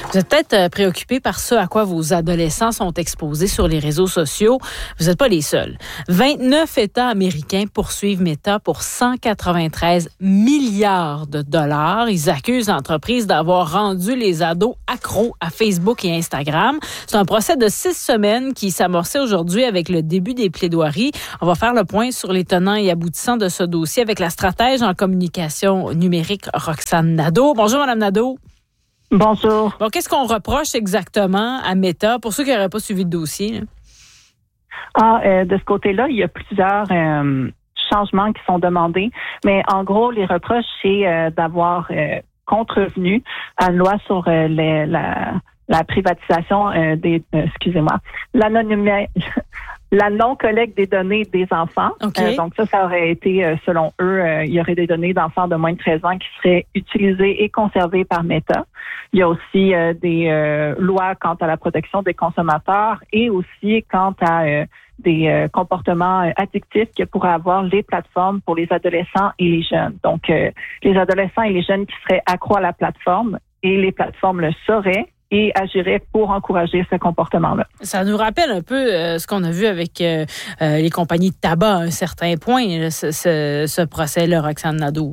Vous êtes peut-être préoccupés par ce à quoi vos adolescents sont exposés sur les réseaux sociaux. Vous n'êtes pas les seuls. 29 États américains poursuivent Meta pour 193 milliards de dollars. Ils accusent l'entreprise d'avoir rendu les ados accros à Facebook et Instagram. C'est un procès de 6 semaines qui s'amorçait aujourd'hui avec le début des plaidoiries. On va faire le point sur les tenants et aboutissants de ce dossier avec la stratège en communication numérique Roxane Nadeau. Bonjour, Mme Nadeau. Bonjour. Bon, qu'est-ce qu'on reproche exactement à Meta pour ceux qui n'auraient pas suivi le dossier? De ce côté-là, il y a plusieurs changements qui sont demandés, mais en gros, les reproches, c'est d'avoir contrevenu à une loi sur la privatisation la non-collecte des données des enfants. Okay. Donc ça aurait été, selon eux, il y aurait des données d'enfants de moins de 13 ans qui seraient utilisées et conservées par Meta. Il y a aussi des lois quant à la protection des consommateurs et aussi quant à des comportements addictifs que pourraient avoir les plateformes pour les adolescents et les jeunes. Donc, les adolescents et les jeunes qui seraient accros à la plateforme et les plateformes le sauraient et agiraient pour encourager ce comportement-là. Ça nous rappelle un peu ce qu'on a vu avec les compagnies de tabac à un certain point, ce procès-là, Roxane Nadeau.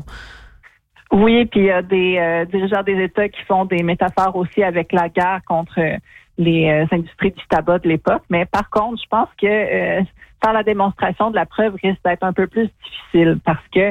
Oui, puis il y a des dirigeants des États qui font des métaphores aussi avec la guerre contre les industries du tabac de l'époque. Mais par contre, je pense que faire la démonstration de la preuve risque d'être un peu plus difficile parce que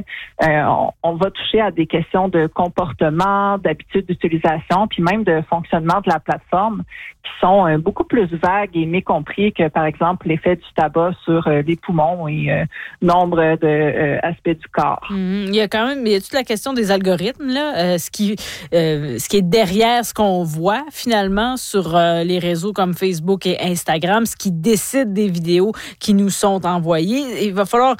on va toucher à des questions de comportement, d'habitude d'utilisation, puis même de fonctionnement de la plateforme qui sont beaucoup plus vagues et mécompris que, par exemple, l'effet du tabac sur les poumons et nombre d'aspects du corps. Il y a toute la question des algorithmes, là, ce qui est derrière ce qu'on voit finalement sur les réseaux comme Facebook et Instagram, ce qui décide des vidéos qui nous sont envoyées. Il va falloir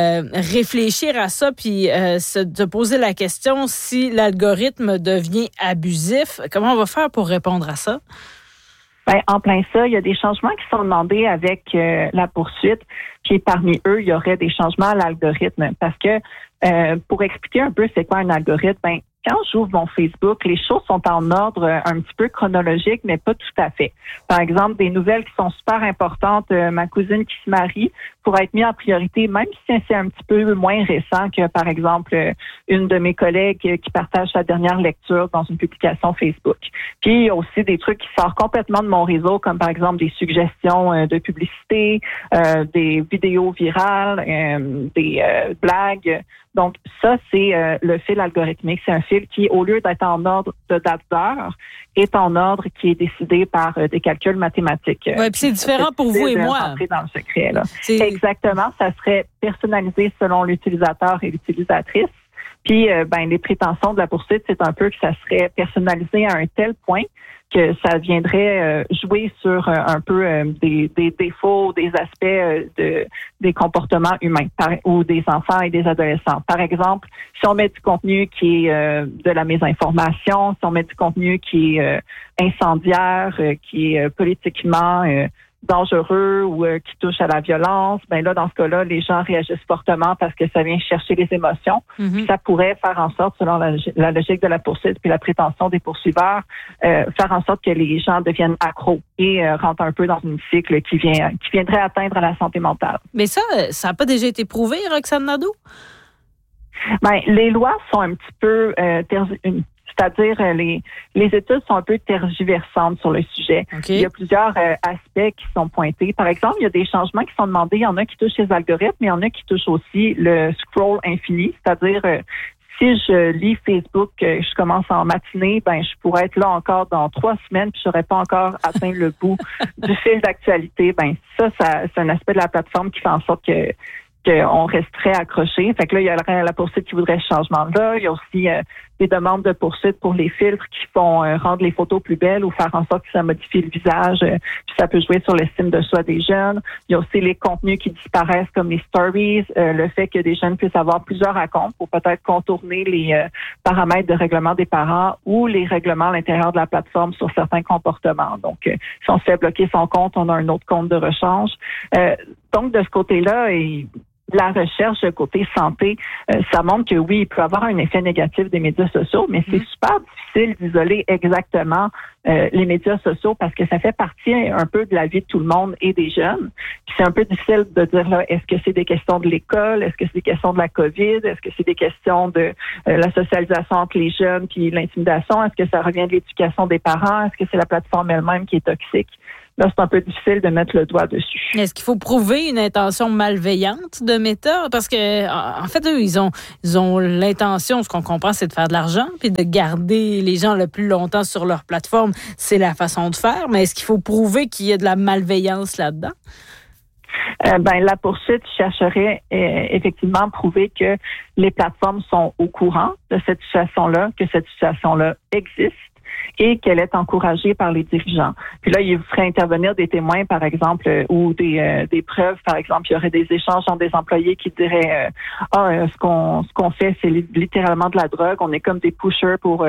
réfléchir à ça puis se poser la question si l'algorithme devient abusif. Comment on va faire pour répondre à ça? Ben, en plein ça, il y a des changements qui sont demandés avec la poursuite. Puis parmi eux, il y aurait des changements à l'algorithme. Parce que pour expliquer un peu c'est quoi un algorithme, ben, quand j'ouvre mon Facebook, les choses sont en ordre un petit peu chronologique, mais pas tout à fait. Par exemple, des nouvelles qui sont super importantes, ma cousine qui se marie, pourrait être mise en priorité, même si c'est un petit peu moins récent que, par exemple, une de mes collègues qui partage sa dernière lecture dans une publication Facebook. Puis, il y a aussi des trucs qui sortent complètement de mon réseau, comme par exemple des suggestions de publicité, des vidéos virales, des blagues. Donc, ça, c'est le fil algorithmique. C'est un fil qui, au lieu d'être en ordre de date d'heure, est en ordre qui est décidé par des calculs mathématiques. Oui, puis c'est différent pour vous et moi. Rentrer dans le secret, là. Exactement. Ça serait personnalisé selon l'utilisateur et l'utilisatrice. Puis, les prétentions de la poursuite, c'est un peu que ça serait personnalisé à un tel point que ça viendrait jouer sur un peu des défauts, des aspects des comportements humains ou des enfants et des adolescents. Par exemple, si on met du contenu qui est de la mésinformation, si on met du contenu qui est incendiaire, qui est politiquement dangereux ou qui touche à la violence, ben là, dans ce cas-là, les gens réagissent fortement parce que ça vient chercher les émotions. Mm-hmm. Ça pourrait faire en sorte, selon la logique de la poursuite puis la prétention des poursuiveurs, faire en sorte que les gens deviennent accros et rentrent un peu dans une cycle qui viendrait atteindre la santé mentale. Mais ça n'a pas déjà été prouvé, Roxane Nadeau? Ben, les lois sont un petit peu c'est-à-dire, les études sont un peu tergiversantes sur le sujet. Okay. Il y a plusieurs aspects qui sont pointés. Par exemple, il y a des changements qui sont demandés. Il y en a qui touchent les algorithmes, mais il y en a qui touchent aussi le scroll infini. C'est-à-dire, si je lis Facebook, je commence en matinée, ben je pourrais être là encore dans 3 semaines puis je n'aurais pas encore atteint le bout du fil d'actualité. Ben ça, c'est un aspect de la plateforme qui fait en sorte qu'on resterait accroché. Fait que là, il y aurait la poursuite qui voudrait ce changement-là. Il y a aussi des demandes de poursuite pour les filtres qui font rendre les photos plus belles ou faire en sorte que ça modifie le visage. Puis ça peut jouer sur l'estime de soi des jeunes. Il y a aussi les contenus qui disparaissent comme les stories, le fait que des jeunes puissent avoir plusieurs comptes pour peut-être contourner les paramètres de règlement des parents ou les règlements à l'intérieur de la plateforme sur certains comportements. Donc, si on se fait bloquer son compte, on a un autre compte de rechange. Donc, de ce côté-là, la recherche côté santé, ça montre que oui, il peut y avoir un effet négatif des médias sociaux, mais c'est super difficile d'isoler exactement les médias sociaux parce que ça fait partie un peu de la vie de tout le monde et des jeunes. Puis c'est un peu difficile de dire là, est-ce que c'est des questions de l'école, est-ce que c'est des questions de la COVID, est-ce que c'est des questions de la socialisation entre les jeunes puis l'intimidation, est-ce que ça revient de l'éducation des parents, est-ce que c'est la plateforme elle-même qui est toxique? Là, c'est un peu difficile de mettre le doigt dessus. Est-ce qu'il faut prouver une intention malveillante de Meta? Parce que, en fait, eux, ils ont l'intention, ce qu'on comprend, c'est de faire de l'argent, puis de garder les gens le plus longtemps sur leur plateforme. C'est la façon de faire. Mais est-ce qu'il faut prouver qu'il y a de la malveillance là-dedans? La poursuite chercherait effectivement prouver que les plateformes sont au courant de cette situation-là, que cette situation-là existe, et qu'elle est encouragée par les dirigeants. Puis là, il ferait intervenir des témoins, par exemple, ou des preuves. Par exemple, il y aurait des échanges entre des employés qui diraient ce qu'on fait, c'est littéralement de la drogue. On est comme des pushers pour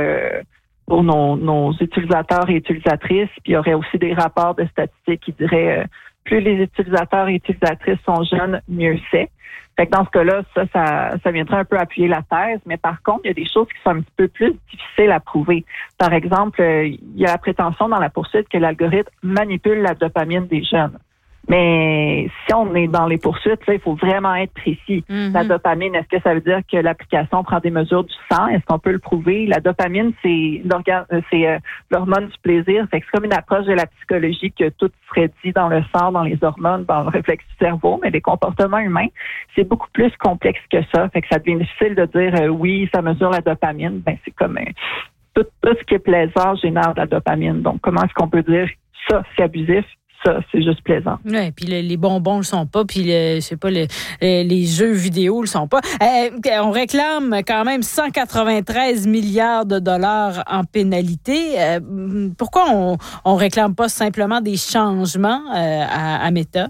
nos utilisateurs et utilisatrices. Puis il y aurait aussi des rapports de statistiques qui diraient plus les utilisateurs et utilisatrices sont jeunes, mieux c'est. Fait que dans ce cas-là, ça viendrait un peu appuyer la thèse, mais par contre, il y a des choses qui sont un petit peu plus difficiles à prouver. Par exemple, il y a la prétention dans la poursuite que l'algorithme manipule la dopamine des jeunes. Mais si on est dans les poursuites, là, il faut vraiment être précis. La dopamine, est-ce que ça veut dire que l'application prend des mesures du sang? Est-ce qu'on peut le prouver? La dopamine, c'est l'hormone du plaisir. Fait que c'est comme une approche de la psychologie que tout serait dit dans le sang, dans les hormones, dans le réflexe du cerveau. Mais les comportements humains, c'est beaucoup plus complexe que ça. Fait que ça devient difficile de dire oui, ça mesure la dopamine. Ben c'est comme tout ce qui est plaisant génère de la dopamine. Donc, comment est-ce qu'on peut dire ça, c'est abusif? Ça, c'est juste plaisant. Oui, puis les bonbons le sont pas, puis les jeux vidéo le sont pas. On réclame quand même 193 milliards de dollars en pénalité. Pourquoi on réclame pas simplement des changements à Meta?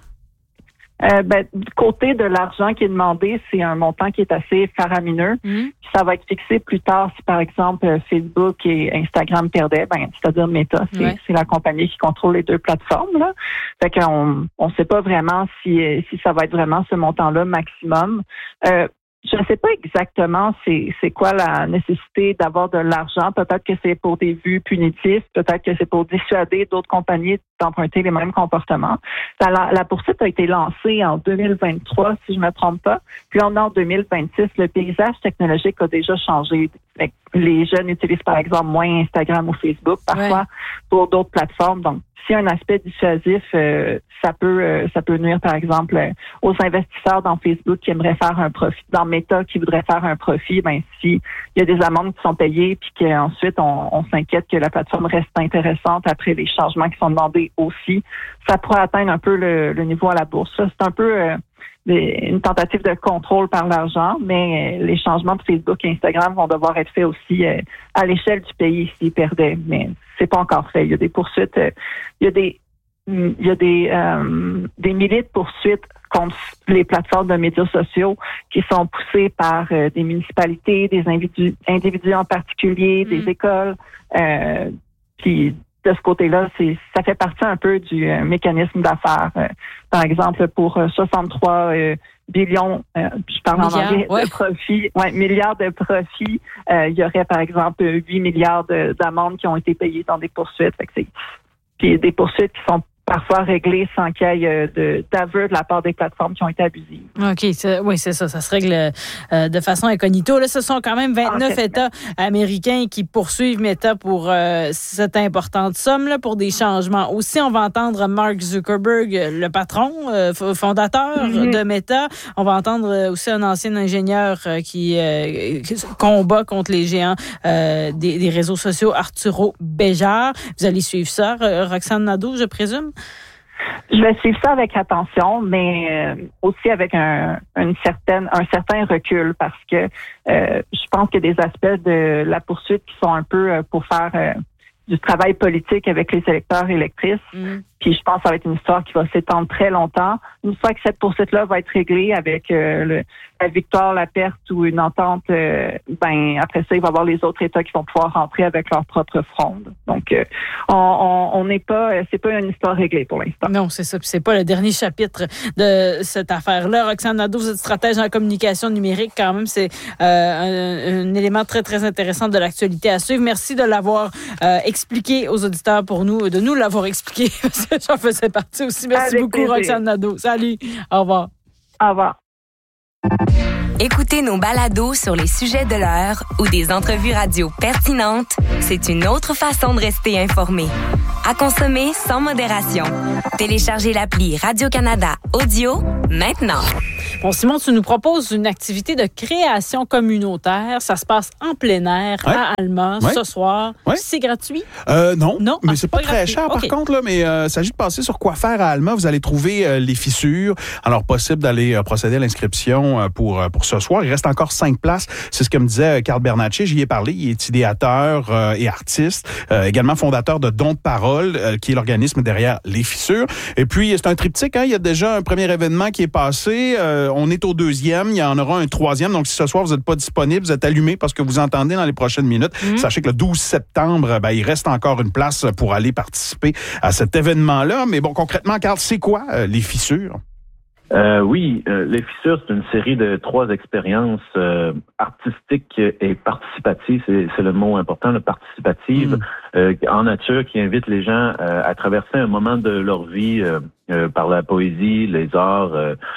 Du côté de l'argent qui est demandé, c'est un montant qui est assez faramineux. Puis ça va être fixé plus tard si, par exemple, Facebook et Instagram perdaient. C'est-à-dire Meta, c'est la compagnie qui contrôle les deux plateformes. Là. Fait qu'on sait pas vraiment si ça va être vraiment ce montant-là maximum. Je ne sais pas exactement c'est quoi la nécessité d'avoir de l'argent. Peut-être que c'est pour des vues punitives, peut-être que c'est pour dissuader d'autres compagnies d'emprunter les mêmes comportements. La poursuite a été lancée en 2023, si je ne me trompe pas. Puis on est en 2026. Le paysage technologique a déjà changé. Les jeunes utilisent par exemple moins Instagram ou Facebook, parfois pour d'autres plateformes. Donc, s'il y a un aspect dissuasif, ça peut nuire, par exemple, aux investisseurs dans Facebook qui aimeraient faire un profit, dans Meta qui voudraient faire un profit. S'il y a des amendes qui sont payées, puis qu'ensuite on s'inquiète que la plateforme reste intéressante après les changements qui sont demandés aussi, ça pourrait atteindre un peu le niveau à la bourse. Ça, c'est un peu une tentative de contrôle par l'argent, mais les changements de Facebook et Instagram vont devoir être faits aussi à l'échelle du pays s'ils perdaient. Mais c'est pas encore fait. Il y a des poursuites, il y a des milliers de poursuites contre les plateformes de médias sociaux qui sont poussées par des municipalités, des individus en particulier, des écoles. Puis de ce côté-là, ça fait partie un peu du mécanisme d'affaires. Par exemple, pour 63 billions, je parle en anglais, de profits, milliards de profits, il y aurait par exemple 8 milliards d'amendes qui ont été payées dans des poursuites. Puis des poursuites qui sont parfois réglées sans qu'il y ait d'aveu de la part des plateformes qui ont été abusives. OK, c'est ça. Ça se règle de façon incognito. Là, ce sont quand même 29 États américains qui poursuivent Meta pour cette importante somme, là, pour des changements. Aussi, on va entendre Mark Zuckerberg, le patron, fondateur de Meta. On va entendre aussi un ancien ingénieur qui combat contre les géants des réseaux sociaux, Arturo Béjart. Vous allez suivre ça, Roxane Nadeau, je présume? Je vais suivre ça avec attention, mais aussi avec un certain recul parce que je pense qu'il y a des aspects de la poursuite qui sont un peu pour faire du travail politique avec les électeurs et électrices. Puis je pense que ça va être une histoire qui va s'étendre très longtemps. Une fois que cette poursuite-là va être réglée avec la victoire, la perte ou une entente, après ça, il va y avoir les autres États qui vont pouvoir rentrer avec leur propre fronde. Donc, on n'est pas, c'est pas une histoire réglée pour l'instant. Non, c'est ça. Puis c'est pas le dernier chapitre de cette affaire-là. Roxane Nadeau, vous êtes stratège en communication numérique. Quand même, c'est un élément très, très intéressant de l'actualité à suivre. Merci de l'avoir expliqué aux auditeurs pour nous, de nous l'avoir expliqué, parce que j'en faisais partie aussi. Merci avec beaucoup, plaisir. Roxane Nadeau. Salut. Au revoir. Au revoir. Écoutez nos balados sur les sujets de l'heure ou des entrevues radio pertinentes, c'est une autre façon de rester informé. À consommer sans modération. Téléchargez l'appli Radio-Canada Audio maintenant. Bon, Simon, tu nous proposes une activité de création communautaire. Ça se passe en plein air à Alma ce soir. C'est gratuit? Non, mais c'est pas très cher par contre. Là, mais il s'agit de passer sur Quoi faire à Alma. Vous allez trouver les fissures. Alors, possible d'aller procéder à l'inscription pour ce soir. Il reste encore 5 places. C'est ce que me disait Carl Bernatchez. J'y ai parlé. Il est idéateur et artiste. Également fondateur de Don de Parole, qui est l'organisme derrière Les Fissures. Et puis, c'est un triptyque. Il y a déjà un premier événement qui est passé. On est au 2e. Il y en aura un 3e. Donc, si ce soir, vous n'êtes pas disponible, vous êtes allumé parce que vous entendez dans les prochaines minutes. Sachez que le 12 septembre, il reste encore une place pour aller participer à cet événement-là. Mais bon, concrètement, Carl, c'est quoi Les Fissures? Oui, Les Fissures, c'est une série de 3 expériences artistiques et participatives. C'est le mot important, le participative, en nature, qui invite les gens à traverser un moment de leur vie par la poésie, les arts,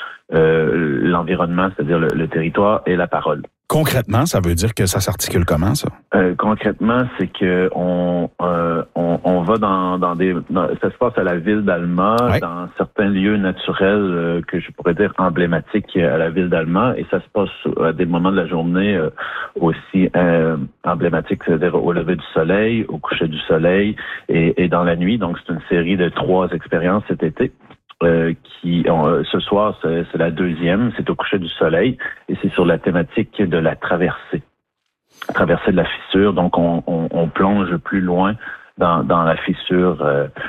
l'environnement, c'est-à-dire le territoire et la parole. Concrètement, ça veut dire que ça s'articule comment, ça? Concrètement, c'est que on va ça se passe à la ville d'Alma, dans certains lieux naturels que je pourrais dire emblématiques à la ville d'Alma, et ça se passe à des moments de la journée aussi emblématiques, c'est-à-dire au lever du soleil, au coucher du soleil et dans la nuit. Donc, c'est une série de 3 expériences cet été. Ce soir, c'est la 2e, c'est au coucher du soleil, et c'est sur la thématique de la traversée de la fissure. Donc, on plonge plus loin dans la fissure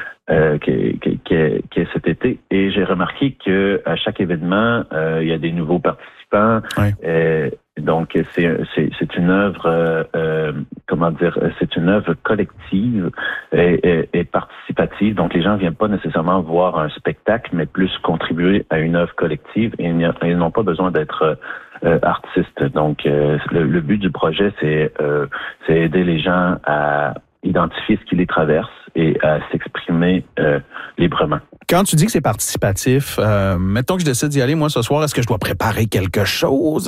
qui est cet été. Et j'ai remarqué que à chaque événement, il y a des nouveaux participants. Donc, c'est une œuvre, c'est une œuvre collective et participative. Donc, les gens viennent pas nécessairement voir un spectacle, mais plus contribuer à une œuvre collective. Et ils n'ont pas besoin d'être artistes. Donc, le but du projet, c'est aider les gens à identifier ce qui les traverse et à s'exprimer librement. Quand tu dis que c'est participatif, mettons que je décide d'y aller, moi, ce soir, est-ce que je dois préparer quelque chose?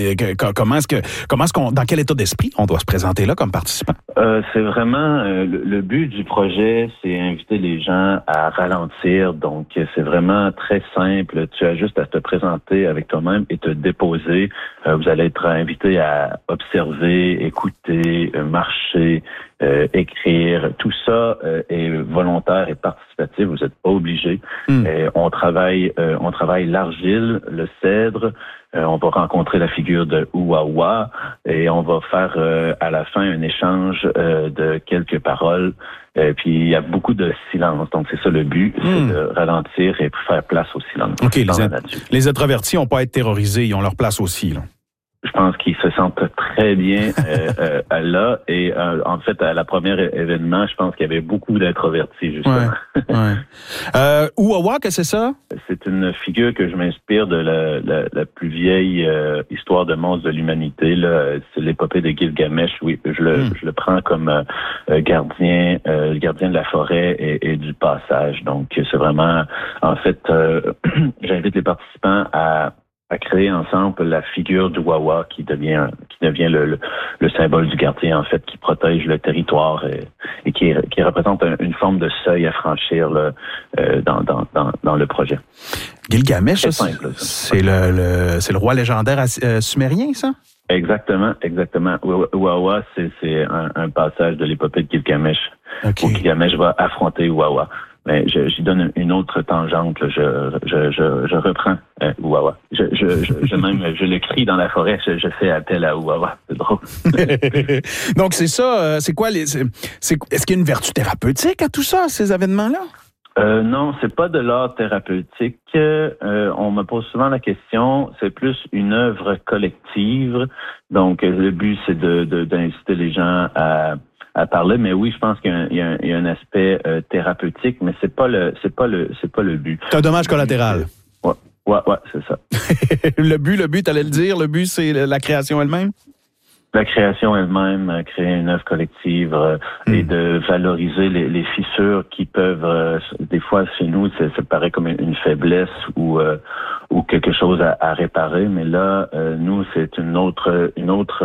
Dans quel état d'esprit on doit se présenter là comme participant? C'est vraiment le but du projet, c'est inviter les gens à ralentir. Donc, c'est vraiment très simple. Tu as juste à te présenter avec toi-même et te déposer. Vous allez être invité à observer, écouter, marcher, écrire. Tout ça est volontaire et participatif. Vous n'êtes pas obligé. On travaille l'argile, le cèdre. On va rencontrer la figure de Uwawa et on va faire à la fin un échange de quelques paroles. Puis il y a beaucoup de silence. Donc c'est ça le but, c'est de ralentir et faire place au silence. OK, les introvertis n'ont pas à être terrorisés, ils ont leur place aussi, là. Je pense qu'ils se sentent très bien là. Et en fait, à la première événement, je pense qu'il y avait beaucoup d'introvertis, justement. Uwawa, qu'est-ce que c'est ça? C'est une figure que je m'inspire de la plus vieille histoire de monstre de l'humanité. Là. C'est l'épopée de Gilgamesh. Oui, je le prends comme gardien de la forêt et du passage. Donc, c'est vraiment... En fait, j'invite les participants à créer ensemble la figure du Wawa qui devient le symbole du gardien, en fait, qui protège le territoire et qui représente une forme de seuil à franchir là, dans le projet. Gilgamesh, c'est le roi légendaire sumérien, ça? Exactement. Wawa, c'est un passage de l'épopée de Gilgamesh, où Gilgamesh va affronter Wawa. Mais j'y donne une autre tangente. Là. Je reprends Uwawa. Je l'écris dans la forêt. Je fais appel à Uwawa. C'est drôle. Donc c'est ça. C'est quoi est-ce qu'il y a une vertu thérapeutique à tout ça, ces événements-là? Non, c'est pas de l'art thérapeutique. On me pose souvent la question, c'est plus une œuvre collective. Donc, le but, c'est d'inciter les gens à parler. Mais oui, je pense qu'il y a un aspect thérapeutique, mais c'est pas le but. C'est un dommage collatéral. Ouais, c'est ça. Le but, t'allais le dire, le but, c'est la création elle-même? La création elle-même, créer une œuvre collective et de valoriser les fissures qui peuvent, des fois chez nous, ça paraît comme une faiblesse ou quelque chose à réparer, mais là, nous, c'est une autre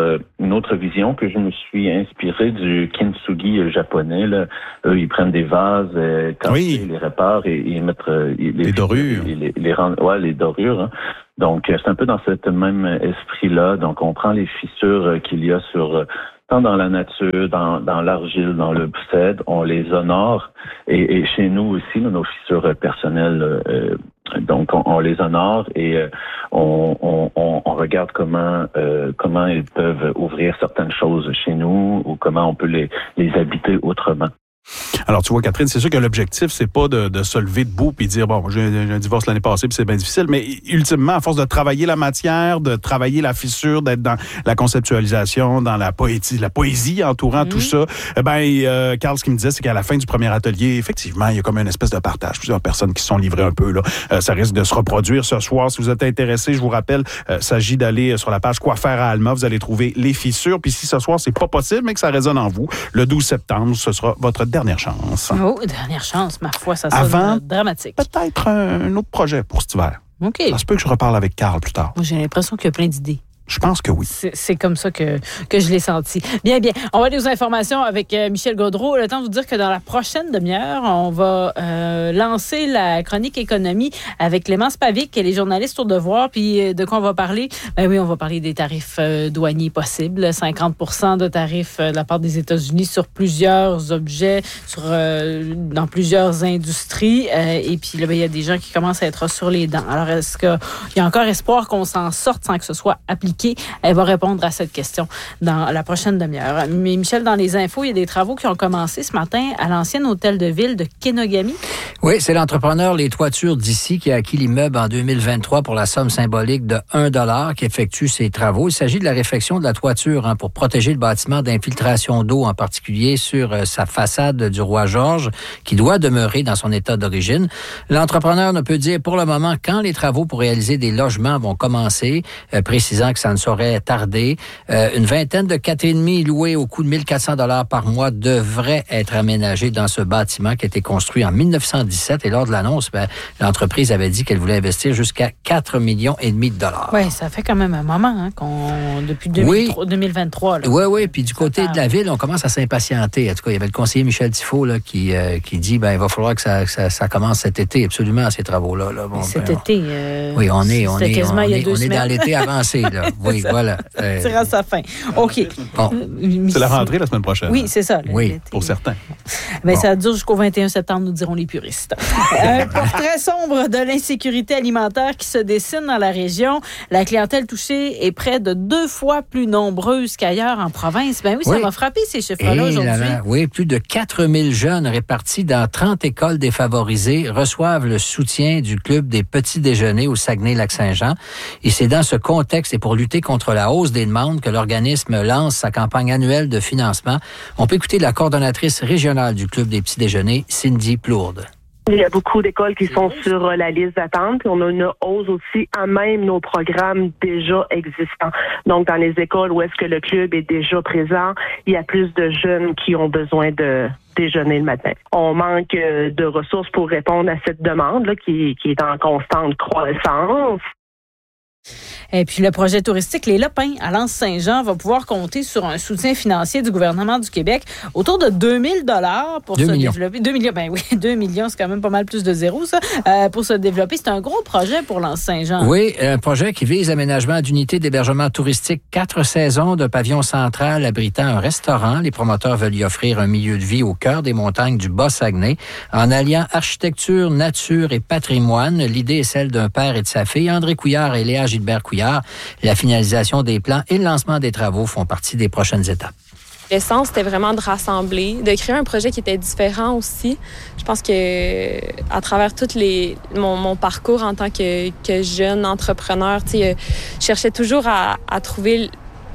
vision que je me suis inspiré du kintsugi japonais. Là. Eux, ils prennent des vases, quand ils les réparent et ils mettent les dorures, les dorures. Hein. Donc, c'est un peu dans ce même esprit-là. Donc, on prend les fissures qu'il y a tant dans la nature, dans l'argile, dans le cèdre, on les honore. Et chez nous aussi, nos fissures personnelles, donc on les honore et on regarde comment ils peuvent ouvrir certaines choses chez nous ou comment on peut les habiter autrement. Alors, tu vois, Catherine, c'est sûr que l'objectif, c'est pas de se lever debout puis dire, bon, j'ai un divorce l'année passée puis c'est bien difficile, mais ultimement, à force de travailler la matière, de travailler la fissure, d'être dans la conceptualisation, dans la poésie entourant tout ça, Carl, ce qu'il me disait, c'est qu'à la fin du premier atelier, effectivement, il y a comme une espèce de partage. Plusieurs personnes qui se sont livrées un peu, là. Ça risque de se reproduire ce soir. Si vous êtes intéressé, je vous rappelle, il s'agit d'aller sur la page Quoi faire à Alma. Vous allez trouver les fissures. Puis si ce soir, c'est pas possible, mais que ça résonne en vous, le 12 septembre, ce sera votre dernière chance. Oh, dernière chance, ma foi, ça sonne dramatique. Peut-être un autre projet pour cet hiver. OK. Ça se peut que je reparle avec Carl plus tard. Moi, j'ai l'impression qu'il y a plein d'idées. Je pense que oui. C'est comme ça que je l'ai senti. Bien. On va aller aux informations avec Michel Gaudreault. Le temps de vous dire que dans la prochaine demi-heure, on va lancer la chronique économie avec Clémence Pavic et les journalistes au devoir. Puis de quoi on va parler? Ben oui, on va parler des tarifs douaniers possibles. 50% de tarifs de la part des États-Unis sur plusieurs objets, dans plusieurs industries. Et puis là, il y a des gens qui commencent à être sur les dents. Alors, est-ce qu'il y a encore espoir qu'on s'en sorte sans que ce soit appliqué? Elle va répondre à cette question dans la prochaine demi-heure. Mais Michel, dans les infos, il y a des travaux qui ont commencé ce matin à l'ancien hôtel de ville de Kenogami. Oui, c'est l'entrepreneur Les Toitures d'ici qui a acquis l'immeuble en 2023 pour la somme symbolique de 1 $ qui effectue ces travaux. Il s'agit de la réfection de la toiture pour protéger le bâtiment d'infiltration d'eau, en particulier sur sa façade du Roi-Georges, qui doit demeurer dans son état d'origine. L'entrepreneur ne peut dire pour le moment quand les travaux pour réaliser des logements vont commencer, précisant que ça ne saurait tarder. Une vingtaine de 4,5 loués au coût de 1 400 $ par mois devraient être aménagés dans ce bâtiment qui a été construit en 1917. Et lors de l'annonce, l'entreprise avait dit qu'elle voulait investir jusqu'à 4,5 millions de dollars. Oui, ça fait quand même un moment depuis 2023. Oui. Puis du côté de la ville, on commence à s'impatienter. En tout cas, il y avait le conseiller Michel Tifo qui dit il va falloir que ça commence cet été, absolument, ces travaux-là. Bon, cet été. Oui, on est dans l'été avancé. Là. Oui, voilà. C'est à sa fin. OK. Bon. C'est la rentrée la semaine prochaine. Oui, c'est ça. Oui, pour certains. Ça dure jusqu'au 21 septembre, nous diront les puristes. Un portrait sombre de l'insécurité alimentaire qui se dessine dans la région. La clientèle touchée est près de 2 fois plus nombreuse qu'ailleurs en province. Ça m'a frappé ces chiffres-là aujourd'hui. Oui, plus de 4000 jeunes répartis dans 30 écoles défavorisées reçoivent le soutien du Club des petits déjeuners au Saguenay-Lac-Saint-Jean. Et c'est dans ce contexte et pour lutter contre la hausse des demandes que l'organisme lance sa campagne annuelle de financement. On peut écouter la coordonnatrice régionale du Club des petits déjeuners, Cindy Plourde. Il y a beaucoup d'écoles qui sont sur la liste d'attente. On a une hausse aussi à même nos programmes déjà existants. Donc, dans les écoles où est-ce que le club est déjà présent, il y a plus de jeunes qui ont besoin de déjeuner le matin. On manque de ressources pour répondre à cette demande qui est en constante croissance. Et puis, le projet touristique Les Lopins à L'Anse-Saint-Jean va pouvoir compter sur un soutien financier du gouvernement du Québec autour de 2 000 $ pour se développer. 2 millions, 2 millions, c'est quand même pas mal plus de zéro, ça, pour se développer. C'est un gros projet pour L'Anse-Saint-Jean. Oui, un projet qui vise l'aménagement d'unités d'hébergement touristique 4 saisons de pavillon central abritant un restaurant. Les promoteurs veulent y offrir un milieu de vie au cœur des montagnes du Bas-Saguenay. En alliant architecture, nature et patrimoine, l'idée est celle d'un père et de sa fille, André Couillard et Léa Gilbert-Couillard. La finalisation des plans et le lancement des travaux font partie des prochaines étapes. L'essence, c'était vraiment de rassembler, de créer un projet qui était différent aussi. Je pense que à travers mon parcours en tant que jeune entrepreneur, je cherchais toujours à trouver,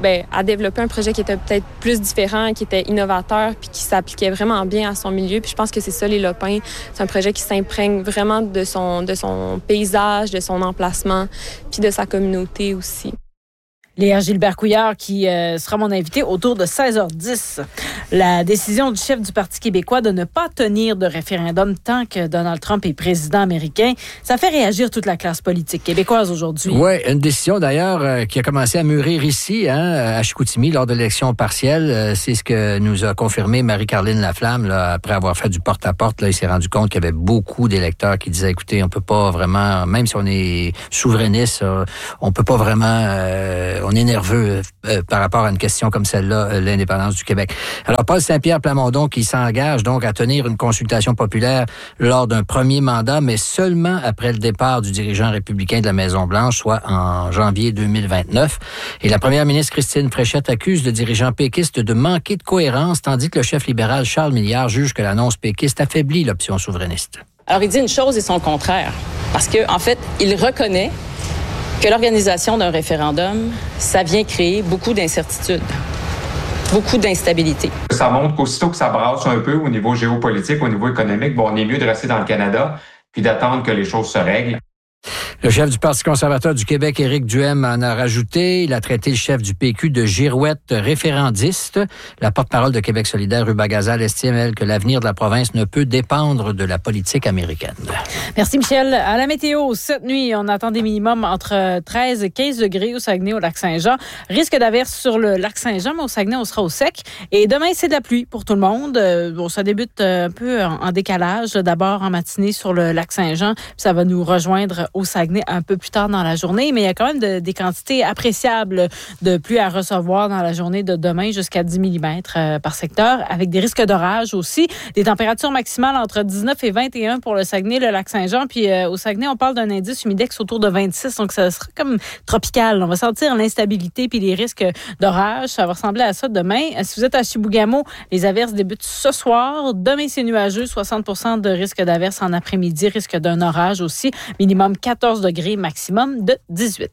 à développer un projet qui était peut-être plus différent, qui était innovateur, puis qui s'appliquait vraiment bien à son milieu. Puis je pense que c'est ça, Les Lopins. C'est un projet qui s'imprègne vraiment de son paysage, de son emplacement, puis de sa communauté aussi. Léa Gilbert-Couillard qui sera mon invitée autour de 16h10. La décision du chef du Parti québécois de ne pas tenir de référendum tant que Donald Trump est président américain, ça fait réagir toute la classe politique québécoise aujourd'hui. Oui, une décision d'ailleurs qui a commencé à mûrir ici, à Chicoutimi, lors de l'élection partielle. C'est ce que nous a confirmé Marie-Caroline Laflamme, là, après avoir fait du porte-à-porte. Là, il s'est rendu compte qu'il y avait beaucoup d'électeurs qui disaient, écoutez, on peut pas vraiment, même si on est souverainiste, on peut pas vraiment... on est nerveux par rapport à une question comme celle-là, l'indépendance du Québec. Alors, Paul Saint-Pierre Plamondon qui s'engage donc à tenir une consultation populaire lors d'un premier mandat, mais seulement après le départ du dirigeant républicain de la Maison-Blanche, soit en janvier 2029. Et la première ministre Christine Fréchette accuse le dirigeant péquiste de manquer de cohérence, tandis que le chef libéral Charles Milliard juge que l'annonce péquiste affaiblit l'option souverainiste. Alors, il dit une chose et son contraire. Parce qu'en fait, il reconnaît que l'organisation d'un référendum, ça vient créer beaucoup d'incertitudes, beaucoup d'instabilité. Ça montre qu'aussitôt que ça brasse un peu au niveau géopolitique, au niveau économique, on est mieux de rester dans le Canada puis d'attendre que les choses se règlent. Le chef du Parti conservateur du Québec, Éric Duhem, en a rajouté. Il a traité le chef du PQ de girouette référendiste. La porte-parole de Québec solidaire, Ruba Gazal, estime, elle, que l'avenir de la province ne peut dépendre de la politique américaine. Merci, Michel. À la météo, cette nuit, on attend des minimums entre 13 et 15 degrés au Saguenay, au Lac-Saint-Jean. Risque d'averse sur le Lac-Saint-Jean, mais au Saguenay, on sera au sec. Et demain, c'est de la pluie pour tout le monde. Ça débute un peu en décalage. D'abord, en matinée sur le Lac-Saint-Jean. Puis ça va nous rejoindre au Saguenay un peu plus tard dans la journée, mais il y a quand même des quantités appréciables de pluie à recevoir dans la journée de demain, jusqu'à 10 mm par secteur, avec des risques d'orage aussi. Des températures maximales entre 19 et 21 pour le Saguenay, le Lac-Saint-Jean. Puis au Saguenay, on parle d'un indice humidex autour de 26, donc ça sera comme tropical. On va sentir l'instabilité puis les risques d'orage. Ça va ressembler à ça demain. Si vous êtes à Chibougamau, les averses débutent ce soir. Demain, c'est nuageux, 60% de risque d'averse en après-midi, risque d'un orage aussi. Minimum 14 degrés, maximum de 18.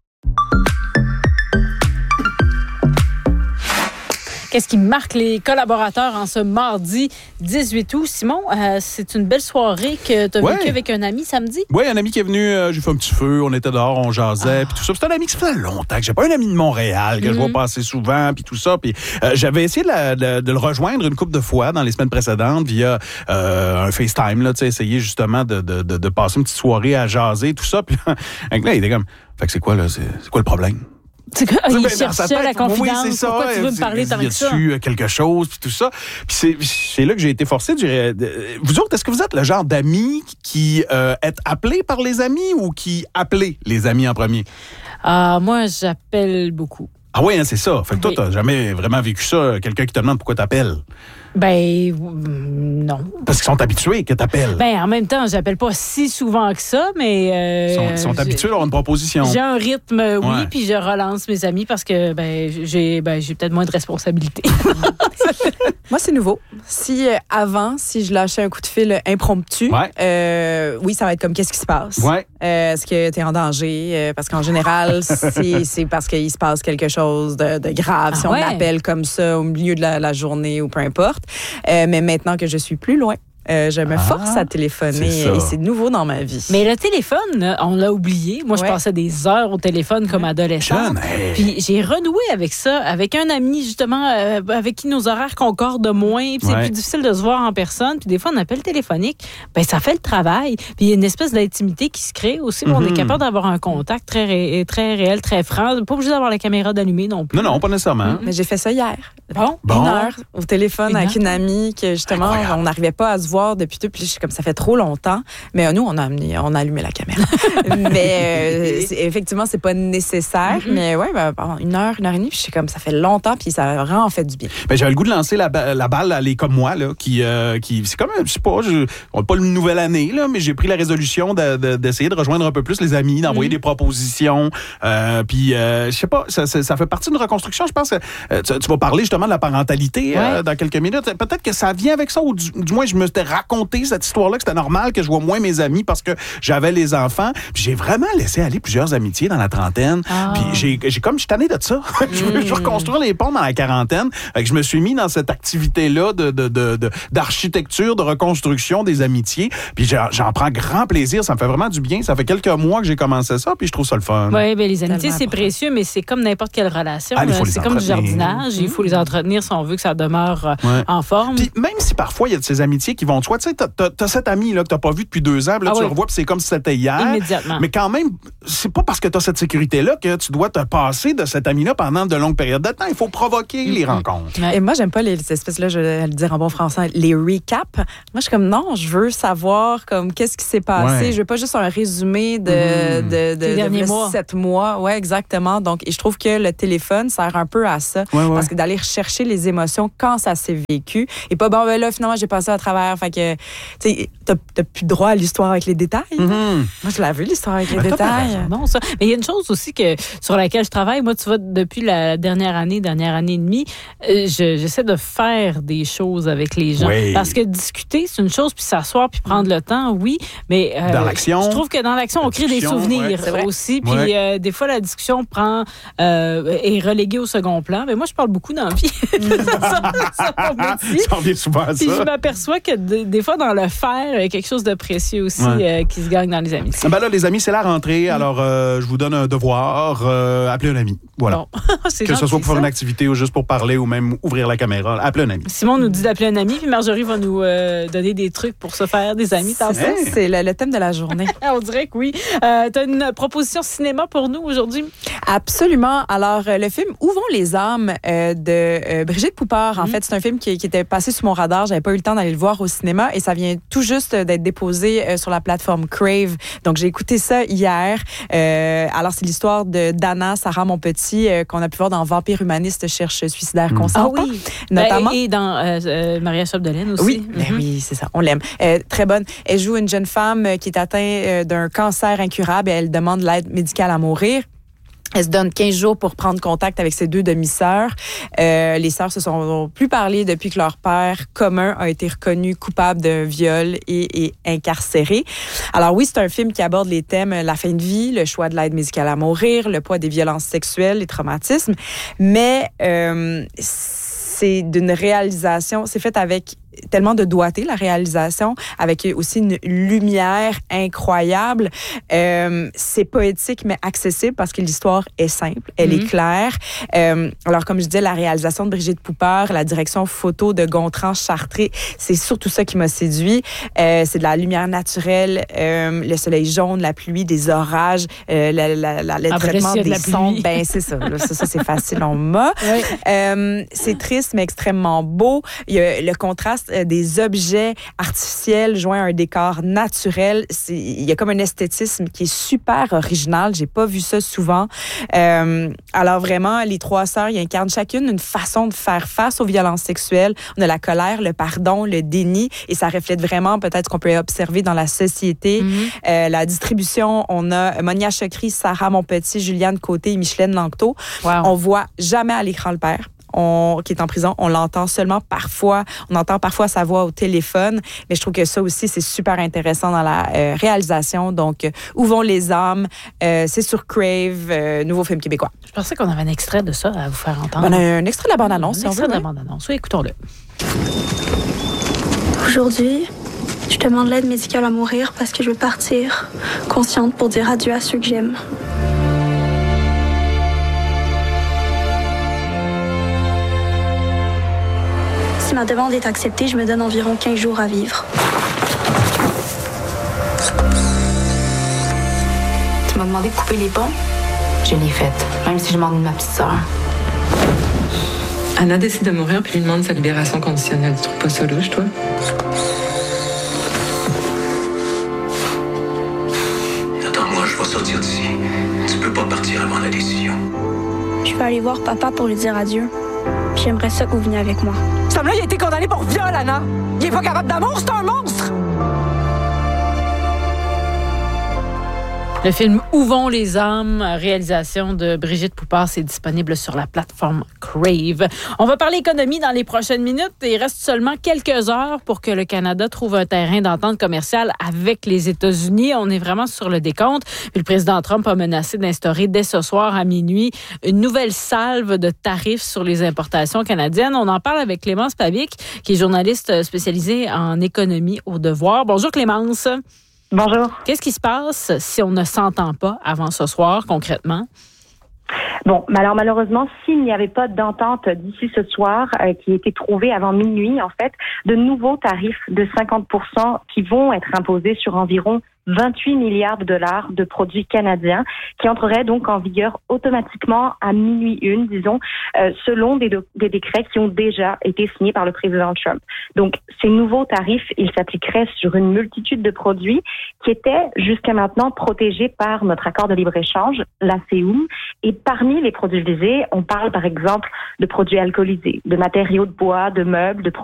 Qu'est-ce qui marque les collaborateurs en ce mardi 18 août? Simon, c'est une belle soirée que tu as vécue avec un ami samedi? Oui, un ami qui est venu, j'ai fait un petit feu, on était dehors, on jasait, puis tout ça. C'est un ami qui faisait longtemps que j'ai pas un ami de Montréal, que je vois passer souvent, puis tout ça. Puis j'avais essayé de le rejoindre une couple de fois dans les semaines précédentes via un FaceTime, là, essayer justement de passer une petite soirée à jaser, tout ça. Puis là, il était comme, fait que c'est quoi, là? C'est quoi le problème? C'est que, il cherchait la confidence. Oui, c'est ça. Pourquoi tu veux me parler tant que ça? Il y a quelque chose, puis tout ça. Puis c'est là que j'ai été forcé. Vous autres, est-ce que vous êtes le genre d'amis qui êtes appelés par les amis ou qui appelez les amis en premier? Moi, j'appelle beaucoup. Ah oui, hein, c'est ça. Fait que toi, t'as jamais vraiment vécu ça, quelqu'un qui te demande pourquoi t'appelles? Non. Parce qu'ils sont habitués que t'appelles. En même temps, j'appelle pas si souvent que ça, mais... Ils sont habitués à avoir une proposition. J'ai un rythme, oui, puis je relance mes amis parce que j'ai peut-être moins de responsabilités. Moi, c'est nouveau. Si je lâchais un coup de fil impromptu, oui, ça va être comme qu'est-ce qui se passe? Est-ce que tu es en danger? Parce qu'en général, c'est parce qu'il se passe quelque chose de grave. Si on appelle comme ça au milieu de la journée ou peu importe. Mais maintenant que je suis plus loin, je me force à téléphoner et c'est nouveau dans ma vie. Mais le téléphone, on l'a oublié. Moi, je passais des heures au téléphone comme adolescente. Puis j'ai renoué avec ça, avec un ami justement avec qui nos horaires concordent moins. Puis c'est plus difficile de se voir en personne. Puis des fois, on appelle téléphonique. Ça fait le travail. Puis il y a une espèce d'intimité qui se crée aussi. On est capable d'avoir un contact très réel, très franc. Pas obligé d'avoir la caméra d'allumée non plus. Non, pas nécessairement. Mais j'ai fait ça hier. Bon. Une heure au téléphone avec une amie que justement, on n'arrivait pas à se voir voir depuis tout. Puis je suis comme, ça fait trop longtemps. Mais nous, on a allumé la caméra. Mais effectivement, c'est pas nécessaire. Mais ouais, pendant 1 heure, 1 heure et demie, puis je suis comme, ça fait longtemps, puis ça a vraiment fait du bien. Ben, j'avais le goût de lancer la balle à les comme moi, là, qui c'est comme, je sais pas, on n'a pas une nouvelle année, là, mais j'ai pris la résolution d'essayer de rejoindre un peu plus les amis, d'envoyer des propositions. Puis, je sais pas, ça fait partie d'une reconstruction. Je pense que tu vas parler justement de la parentalité dans quelques minutes. Peut-être que ça vient avec ça, ou du moins, je me suis raconté cette histoire-là, que c'était normal que je vois moins mes amis parce que j'avais les enfants. Puis j'ai vraiment laissé aller plusieurs amitiés dans la trentaine. Puis je suis tanné de ça. Je veux reconstruire les ponts dans la quarantaine. Je me suis mis dans cette activité-là d'architecture, de reconstruction des amitiés. Puis j'en prends grand plaisir. Ça me fait vraiment du bien. Ça fait quelques mois que j'ai commencé ça, puis je trouve ça le fun. Oui, bien, les amitiés, c'est précieux, mais c'est comme n'importe quelle relation. C'est comme du jardinage. Il faut les entretenir si on veut que ça demeure en forme. Puis même si parfois, il y a de ces amitiés qui vont de soi. Tu sais, t'as cet ami là, que t'as pas vu depuis 2 ans, puis là, tu le revois, puis c'est comme si c'était hier. Immédiatement. Mais quand même, c'est pas parce que t'as cette sécurité-là que tu dois te passer de cet ami-là pendant de longues périodes de temps. Il faut provoquer les rencontres. Et moi, j'aime pas les espèces-là, je vais le dire en bon français, les recaps. Moi, je suis comme, non, je veux savoir comme qu'est-ce qui s'est passé. Je veux pas juste un résumé de 7 mois. Oui, exactement. Donc, et je trouve que le téléphone sert un peu à ça. Parce que d'aller rechercher les émotions quand ça s'est vécu. Et pas, bon, ben là, finalement, j'ai passé à travers. Fait que, tu sais, t'as plus droit à l'histoire avec les détails. Moi, je l'ai vu, l'histoire avec les détails. Non, ça. Mais il y a une chose aussi sur laquelle je travaille. Moi, tu vois, depuis la dernière année et demie, j'essaie de faire des choses avec les gens. Parce que discuter, c'est une chose, puis s'asseoir, puis prendre le temps, oui. Mais dans l'action, je trouve que dans l'action, on crée des souvenirs aussi. Puis des fois, la discussion est reléguée au second plan. Mais moi, je parle beaucoup dans la vie. Ça revient souvent à ça. Puis je m'aperçois que des fois, dans le faire, il y a quelque chose de précieux aussi qui se gagne dans les amis. Ben là, les amis, c'est la rentrée. Alors, je vous donne un devoir. Appelez un ami. Voilà. Bon. Que ce soit pour faire une activité ou juste pour parler ou même ouvrir la caméra. Appelez un ami. Simon nous dit d'appeler un ami, puis Marjorie va nous donner des trucs pour se faire des amis. C'est le thème de la journée. On dirait que oui. Tu as une proposition cinéma pour nous aujourd'hui? Absolument. Alors, le film Où vont les âmes de Brigitte Poupard. En fait, c'est un film qui était passé sous mon radar. J'avais pas eu le temps d'aller le voir au cinéma et ça vient tout juste d'être déposé sur la plateforme Crave. Donc, j'ai écouté ça hier. Alors, c'est l'histoire de Dana, Sarah Monpetit, qu'on a pu voir dans Vampire humaniste cherche suicidaire consentant. Ah oui. Notamment. Et dans Maria Chapdelaine aussi. Oui, oui, c'est ça. On l'aime. Très bonne. Elle joue une jeune femme qui est atteinte d'un cancer incurable et elle demande l'aide médicale à mourir. Elle se donne 15 jours pour prendre contact avec ses 2 demi-sœurs. Les sœurs se sont plus parlé depuis que leur père commun a été reconnu coupable d'un viol et incarcéré. Alors oui, c'est un film qui aborde les thèmes la fin de vie, le choix de l'aide médicale à mourir, le poids des violences sexuelles, les traumatismes. Mais c'est d'une réalisation, c'est fait avec tellement de doigté, la réalisation, avec aussi une lumière incroyable. C'est poétique, mais accessible parce que l'histoire est simple, elle est claire. Alors, comme je disais, la réalisation de Brigitte Poupard, la direction photo de Gontran Chartré, c'est surtout ça qui m'a séduit. C'est de la lumière naturelle, le soleil jaune, la pluie, des orages, le traitement des sons. Ben, c'est ça. Là, ça, c'est facile, on m'a. Oui. C'est triste, mais extrêmement beau. Il y a le contraste des objets artificiels joints à un décor naturel. Il y a comme un esthétisme qui est super original. J'ai pas vu ça souvent. Alors vraiment, les 3 sœurs, ils incarnent chacune une façon de faire face aux violences sexuelles. On a la colère, le pardon, le déni, et ça reflète vraiment peut-être ce qu'on peut observer dans la société. La distribution, on a Monia Chokri, Sarah Monpetit, Juliane Côté et Micheline Lanctot. Wow. On voit jamais à l'écran le père. Qui est en prison, on l'entend seulement parfois, on entend parfois sa voix au téléphone, mais je trouve que ça aussi, c'est super intéressant dans la réalisation. Donc, Où vont les âmes? C'est sur Crave, nouveau film québécois. Je pensais qu'on avait un extrait de ça à vous faire entendre. On a un extrait de la bande-annonce, si on veut. Un extrait de la bande-annonce, oui, écoutons-le. Aujourd'hui, je demande l'aide médicale à mourir parce que je veux partir, consciente pour dire adieu à ceux que j'aime. Si ma demande est acceptée, je me donne environ 15 jours à vivre. Tu m'as demandé de couper les ponts? Je l'ai faite, même si je m'ennuie de ma petite sœur. Anna décide de mourir puis lui demande sa libération conditionnelle. Tu trouves pas ça louche, toi? sortir d'ici. Tu peux pas partir avant la décision. Je vais aller voir papa pour lui dire adieu. Puis j'aimerais ça que vous veniez avec moi. Cet homme-là, il a été condamné pour viol, Anna. Il est pas capable d'amour, c'est un monstre! Le film Où vont les âmes, réalisation de Brigitte Poupard, c'est disponible sur la plateforme Crave. On va parler économie dans les prochaines minutes. Il reste seulement quelques heures pour que le Canada trouve un terrain d'entente commerciale avec les États-Unis. On est vraiment sur le décompte. Puis le président Trump a menacé d'instaurer dès ce soir à minuit une nouvelle salve de tarifs sur les importations canadiennes. On en parle avec Clémence Pabic, qui est journaliste spécialisée en économie au Devoir. Bonjour Clémence. Bonjour. Qu'est-ce qui se passe si on ne s'entend pas avant ce soir, concrètement? Bon, alors malheureusement, s'il n'y avait pas d'entente d'ici ce soir qui a été trouvée avant minuit, en fait, de nouveaux tarifs de 50% qui vont être imposés sur environ 28 milliards de dollars de produits canadiens qui entreraient donc en vigueur automatiquement à minuit une, disons, selon des décrets qui ont déjà été signés par le président Trump. Donc, ces nouveaux tarifs, ils s'appliqueraient sur une multitude de produits qui étaient jusqu'à maintenant protégés par notre accord de libre-échange, l'ACUM. Et parmi les produits visés, on parle par exemple de produits alcoolisés, de matériaux de bois, de meubles, de